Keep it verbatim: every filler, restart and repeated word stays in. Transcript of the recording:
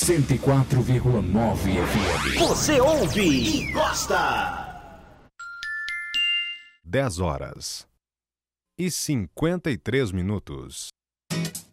cento e quatro vírgula nove F M. Você ouve e gosta. dez horas e cinquenta e três minutos.